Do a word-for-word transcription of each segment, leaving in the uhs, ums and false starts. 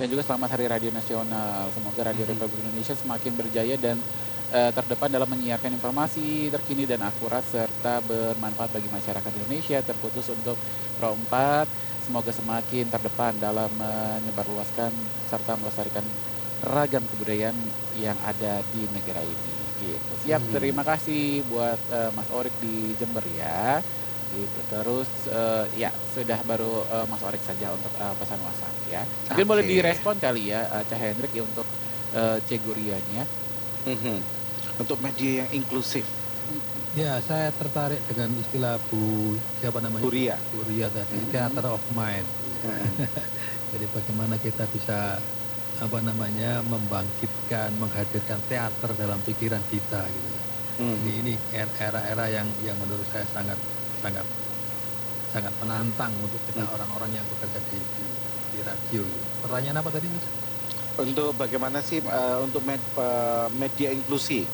dan juga selamat Hari Radio Nasional. Semoga Radio Mhm. Republik Indonesia semakin berjaya dan eh, terdepan dalam menyiarkan informasi terkini dan akurat serta bermanfaat bagi masyarakat Indonesia, terkhusus untuk Pro empat. Semoga semakin terdepan dalam menyebarluaskan serta melestarikan ragam kebudayaan yang ada di negara ini. Gitu. Siap, Mhm. terima kasih buat eh, Mas Orik di Jember ya. Gitu. Terus eh, ya sudah baru eh, Mas Orik saja untuk eh, pesan WhatsApp ya. Mungkin boleh Oke. direspon kali ya eh, Cah Hendrik ya untuk eh, Cegurianya. Mhm. Untuk media yang inklusif. Ya, saya tertarik dengan istilah Bu siapa namanya? Bu Ria. Bu Ria tadi, Mhm. theater of mind. Heeh. Jadi bagaimana kita bisa apa namanya membangkitkan, menghadirkan teater dalam pikiran kita gitu. Ini Mhm. ini er- era-era yang yang menurut saya sangat sangat sangat menantang untuk kita Hmm. orang-orang yang bekerja di, di, di radio. Pertanyaan apa tadi, Mas? Untuk bagaimana sih eh, untuk med- eh, media inklusi?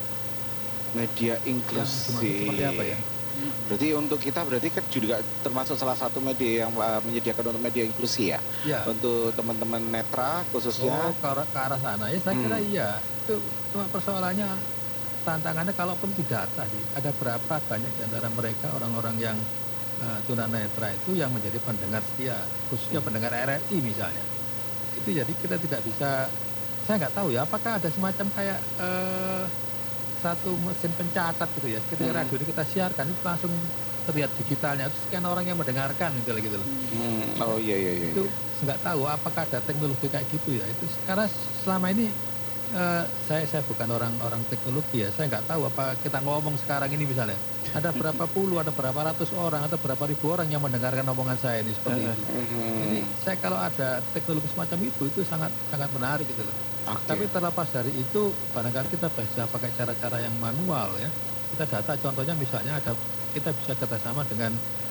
Media Yang dimaksud inklusi. seperti apa ya? Berarti untuk kita berarti kan juga termasuk salah satu media yang eh, menyediakan untuk media inklusi ya. Ya. Untuk teman-teman netra khususnya. Oh, ke arah, ke arah sana ya, saya kira Hmm. iya. Itu cuma persoalannya, tantangannya kalaupun di data sih, ada berapa banyak di antara mereka orang-orang yang uh, tunanetra itu yang menjadi pendengar setia, khususnya pendengar R R I misalnya. Itu jadi kita tidak bisa, saya nggak tahu ya, apakah ada semacam kayak uh, satu mesin pencatat gitu ya, ketika Hmm. radio ini kita siarkan itu langsung terlihat digitalnya, terus sekian orang yang mendengarkan gitu lah gitu loh. Hmm. Oh iya iya iya. Itu nggak tahu apakah ada teknologi kayak gitu ya. Itu karena selama ini eh, saya saya bukan orang orang teknologi ya, saya nggak tahu apa kita ngomong sekarang ini misalnya ada berapa puluh, ada berapa ratus orang, atau berapa ribu orang yang mendengarkan omongan saya ini seperti itu. Jadi Mhm. saya kalau ada teknologi semacam itu itu sangat sangat menarik gitu loh. Oke. Tapi terlepas dari itu, barangkali kita bisa pakai cara-cara yang manual ya. Kita data, contohnya misalnya ada, kita bisa kerjasama dengan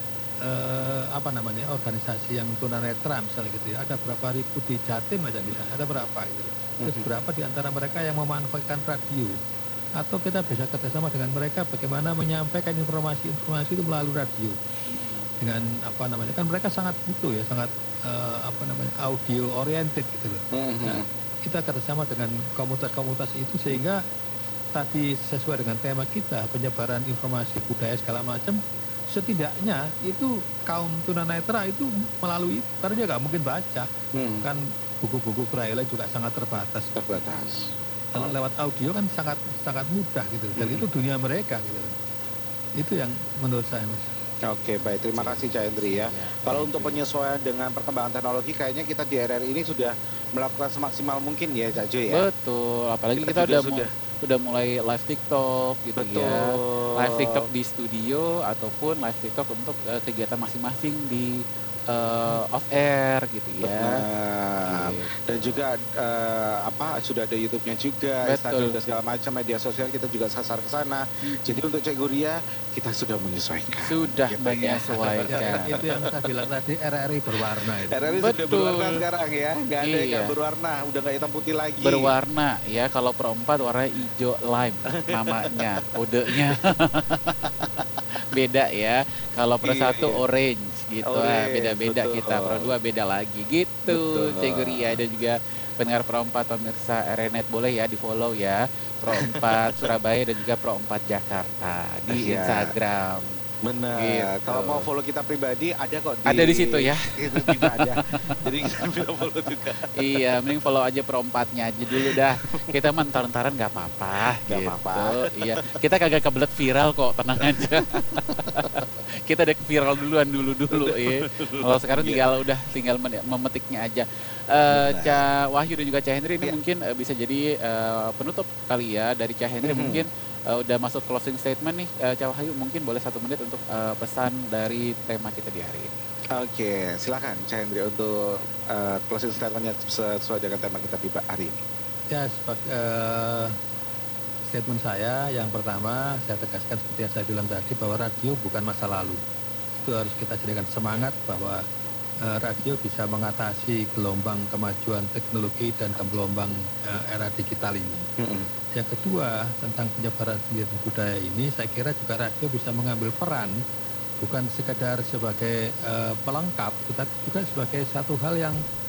eh, apa namanya, organisasi yang tunanetra misalnya gitu ya. Ada berapa ribu di Jatim aja misalnya, ada berapa gitu. Terus Mhm. berapa di antara mereka yang memanfaatkan radio. Atau kita bisa kerjasama dengan mereka bagaimana menyampaikan informasi-informasi itu melalui radio. Dengan apa namanya, kan mereka sangat itu ya, sangat eh, apa namanya, audio oriented gitu loh. Nah, Mhm. kita kerjasama dengan komunitas-komunitas itu sehingga tadi sesuai dengan tema kita, penyebaran informasi budaya segala macam, setidaknya itu kaum tunanetra itu melalui, karena dia nggak mungkin baca, Hmm. kan buku-buku braille juga sangat terbatas. Terbatas. Kalau lewat audio kan sangat sangat mudah gitu, dan Mhm. itu dunia mereka gitu. Itu yang menurut saya, Mas. Oke, baik. Terima kasih Cak Hendri ya. Ya, Kalau thank untuk you. penyesuaian dengan perkembangan teknologi, kayaknya kita di R R I ini sudah melakukan semaksimal mungkin ya, Cak Jo ya. Betul, apalagi Kita kita, juga udah mu- sudah. udah mulai live TikTok gitu ya. Live TikTok Betul. di studio ataupun live TikTok untuk eh, kegiatan masing-masing di eh, off air gitu ya. Benar. Gitu. Dan juga eh, apa sudah ada YouTube-nya juga, Instagram Betul. dan segala macam media sosial kita juga sasar ke sana. Jadi untuk Cek Guria kita sudah menyesuaikan. Sudah Gitu ya. Ya, menyesuaikan. itu yang saya bilang tadi, R R I berwarna itu. R R I sudah Betul. berwarna sekarang ya, nggak ada yang Iya. nggak berwarna, udah nggak hitam putih lagi. Berwarna ya, kalau Pro empat warna hijau lime namanya, kodenya. Beda ya. Kalau Pro Iya, satu iya. orange gitu. Ah, Orange, beda-beda betul. kita. Pro dua beda lagi gitu. Betul. Cek Guria dan juga pendengar Pro empat pemirsa R N Net boleh ya di-follow ya. Pro empat Surabaya dan juga Pro empat Jakarta di Iya. Instagram. Benar. Gitu. Kalau mau follow kita pribadi ada kok di Ada di situ ya. Itu juga ada. Jadi kita bisa follow juga. Iya, mending follow aja Pro empatnya aja dulu dah. Kita mah entar-entaran nggak apa-apa. Nggak gitu. apa-apa. Iya, kita kagak kebelet viral kok, tenang aja. Kita udah viral duluan dulu-dulu ya. Kalau sekarang Iya. tinggal udah tinggal men- memetiknya aja. Eh Benar. Cak Wahyu dan juga Cak Hendri ini Iya. mungkin eh, bisa jadi eh, penutup kali ya dari Cak Hendri. Mhm. Mungkin eh, udah masuk closing statement nih. Eh, Cak Wahyu mungkin boleh satu menit untuk eh, pesan dari tema kita di hari ini. Oke, silakan Cak Hendri untuk eh, closing statement-nya sesuai dengan tema kita di hari ini. Ya, sebagai eh, statement saya yang pertama, saya tegaskan seperti yang saya bilang tadi, bahwa radio bukan masa lalu. Itu harus kita jadikan semangat bahwa eh, radio bisa mengatasi gelombang kemajuan teknologi dan gelombang eh, era digital ini. Mhm. Yang kedua, tentang penyebaran seni dan budaya ini, saya kira juga radio bisa mengambil peran bukan sekadar sebagai eh, pelengkap, tetapi juga sebagai satu hal yang